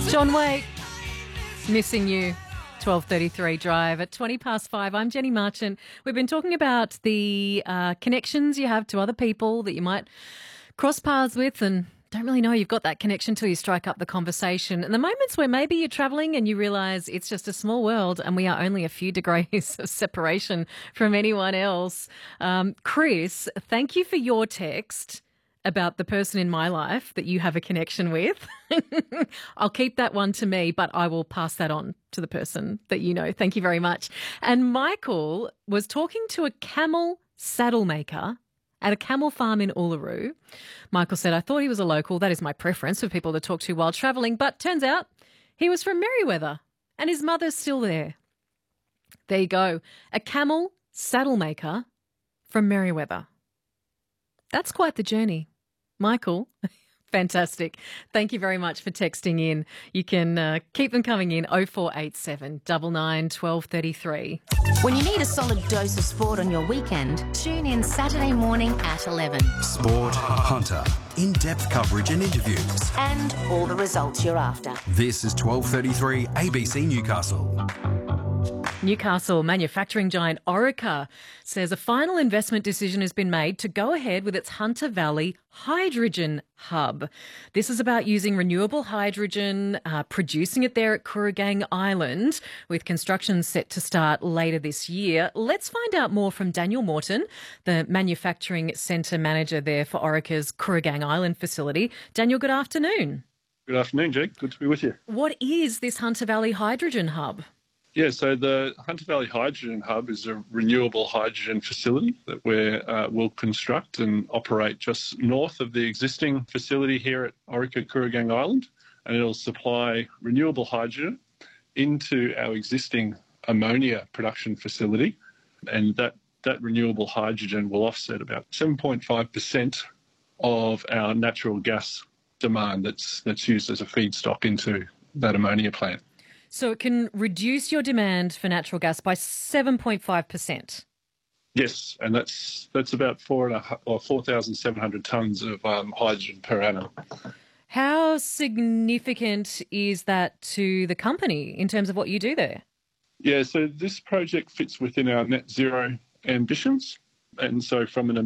John Waite, Missing You. 12:33 drive at 5:20. I'm Jenny Marchant. We've been talking about the connections you have to other people that you might cross paths with and don't really know you've got that connection till you strike up the conversation. And the moments where maybe you're travelling and you realise it's just a small world and we are only a few degrees of separation from anyone else. Chris, thank you for your text about the person in my life that you have a connection with. I'll keep that one to me, but I will pass that on to the person that you know. Thank you very much. And Michael was talking to a camel saddle maker at a camel farm in Uluru. Michael said, I thought he was a local. That is my preference for people to talk to while travelling. But turns out he was from Merewether and his mother's still there. There you go. A camel saddle maker from Merewether. That's quite the journey. Michael, fantastic. Thank you very much for texting in. You can keep them coming in 0487 99 1233. When you need a solid dose of sport on your weekend, tune in Saturday morning at 11. Sport, Hunter, in-depth coverage and interviews. And all the results you're after. This is 12:33 ABC Newcastle. Newcastle manufacturing giant Orica says a final investment decision has been made to go ahead with its Hunter Valley Hydrogen Hub. This is about using renewable hydrogen, producing it there at Kooragang Island, with construction set to start later this year. Let's find out more from Daniel Morton, the manufacturing centre manager there for Orica's Kooragang Island facility. Daniel, good afternoon. Good afternoon, Jake. Good to be with you. What is this Hunter Valley Hydrogen Hub? Yeah, so the Hunter Valley Hydrogen Hub is a renewable hydrogen facility that we'll construct and operate just north of the existing facility here at Orica Kooragang Island, and it'll supply renewable hydrogen into our existing ammonia production facility, and that renewable hydrogen will offset about 7.5% of our natural gas demand that's used as a feedstock into that ammonia plant. So it can reduce your demand for natural gas by 7.5%. Yes, and that's about 4,700 tonnes of hydrogen per annum. How significant is that to the company in terms of what you do there? Yeah, so this project fits within our net zero ambitions, and so from an